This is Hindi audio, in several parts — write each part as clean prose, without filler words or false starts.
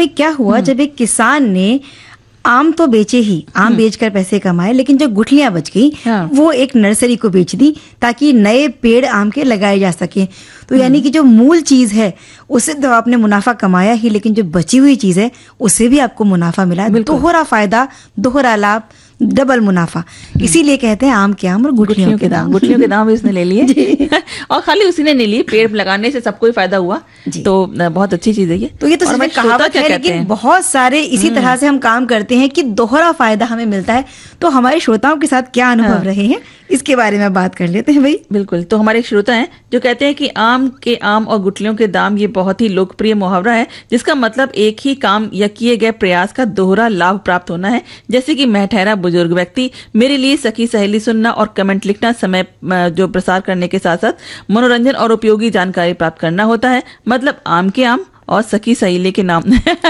भाई क्या हुआ, जब एक किसान ने आम तो बेचे ही, आम बेचकर पैसे कमाए, लेकिन जो गुठलियां बच गई वो एक नर्सरी को बेच दी ताकि नए पेड़ आम के लगाए जा सके। तो यानी कि जो मूल चीज है उससे तो आपने मुनाफा कमाया ही, लेकिन जो बची हुई चीज है उससे भी आपको मुनाफा मिला। दोहरा फायदा, दोहरा लाभ, डबल मुनाफा। इसीलिए कहते हैं आम के आम और गुठलियों के दाम। गुठलियों के दाम भी उसने ले लिए और खाली उसी ने नहीं लिए, पेड़ लगाने से सबको ही फायदा हुआ। तो बहुत अच्छी चीज है ये। तो ये तो सिर्फ कहावत है, लेकिन बहुत सारे इसी तरह से हम काम करते हैं कि दोहरा फायदा हमें मिलता है। तो हमारे श्रोताओं के साथ क्या अनुभव रहे हैं इसके बारे में बात कर लेते हैं भाई। बिल्कुल। तो हमारे श्रोता हैं जो कहते हैं कि आम के आम और गुठलियों के दाम ये बहुत ही लोकप्रिय मुहावरा है, जिसका मतलब एक ही काम या किए गए प्रयास का दोहरा लाभ प्राप्त होना है। जैसे कि मैं ठहरा बुजुर्ग व्यक्ति, मेरे लिए सखी सहेली सुनना और कमेंट लिखना, समय जो प्रसार करने के साथ साथ मनोरंजन और उपयोगी जानकारी प्राप्त करना होता है। मतलब आम के आम और सखी सहेली के नाम।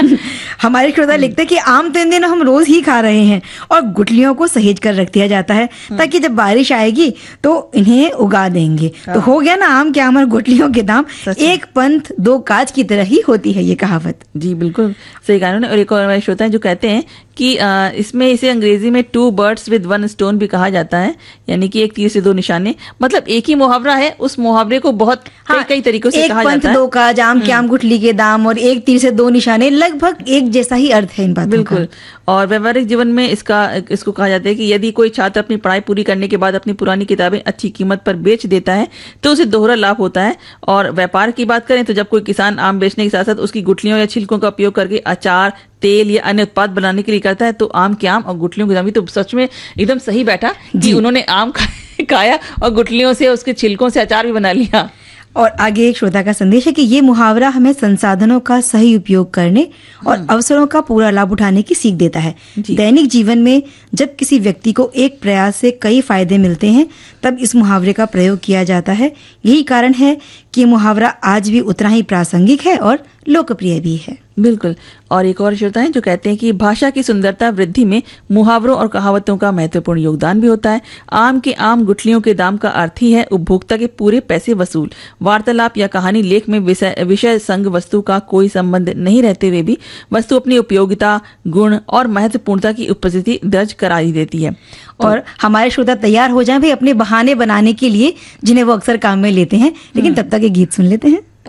हमारे श्रोता लिखते हैं कि आम तो इन दिनों हम रोज ही खा रहे हैं और गुठलियों को सहेज कर रख दिया जाता है ताकि जब बारिश आएगी तो इन्हें उगा देंगे। तो हो गया ना आम के आम और गुठलियों के दाम, एक पंथ दो काज की तरह ही होती है ये कहावत। जी बिल्कुल सही कहा उन्होंने। और एक और हमारे श्रोता हैं जो कहते हैं कि इसमें इसे अंग्रेजी में 2 birds with 1 stone भी कहा जाता है, यानी कि एक तीर से 2 निशाने। मतलब एक ही मुहावरा है, उस मुहावरे को बहुत कई तरीकों से कहा जाता है। एक पंथ दो काज, आम के आम गुठली के दाम और एक तीर से 2 निशाने, लगभग एक जैसा ही अर्थ है इन बातों का। बिल्कुल। और व्यवहारिक जीवन में इसको कहा जाता है कि यदि कोई छात्र अपनी पढ़ाई पूरी करने के बाद अपनी पुरानी किताबें अच्छी कीमत पर बेच देता है तो उसे दोहरा लाभ होता है। और व्यापार की बात करें तो जब कोई किसान आम बेचने के साथ साथ उसकी गुठलियों या छिलकों का उपयोग करके अचार, तेल या अन्य उत्पाद बनाने के लिए करता है तो आम के आम और गुठलियों के दाम। तो सच में एकदम सही बैठा कि उन्होंने आम खाया और गुठलियों से, उसके छिलकों से अचार भी बना लिया। और आगे एक श्रोता का संदेश है कि ये मुहावरा हमें संसाधनों का सही उपयोग करने और अवसरों का पूरा लाभ उठाने की सीख देता है। दैनिक जीवन में जब किसी व्यक्ति को एक प्रयास से कई फायदे मिलते हैं तब इस मुहावरे का प्रयोग किया जाता है। यही कारण है कि मुहावरा आज भी उतना ही प्रासंगिक है और लोकप्रिय भी है। बिल्कुल। और एक और श्रोता है जो कहते हैं कि भाषा की सुंदरता वृद्धि में मुहावरों और कहावतों का महत्वपूर्ण योगदान भी होता है। आम के आम गुठलियों के दाम का अर्थ ही है उपभोक्ता के पूरे पैसे वसूल। वार्तालाप या कहानी लेख में विषय संग वस्तु का कोई संबंध नहीं रहते हुए भी वस्तु अपनी उपयोगिता, गुण और महत्वपूर्णता की उपस्थिति दर्ज करा ही देती है। और हमारे श्रोता तैयार हो जाएं भाई अपने बहाने बनाने के लिए जिन्हें वो अक्सर काम में लेते हैं। लेकिन तब तक एक गीत सुन लेते हैं।